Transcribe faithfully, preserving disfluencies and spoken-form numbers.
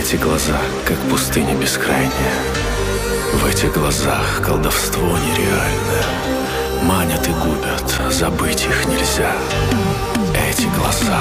Эти глаза, как пустыня бескрайняя. В этих глазах колдовство нереальное. Манят и губят, забыть их нельзя. Эти глаза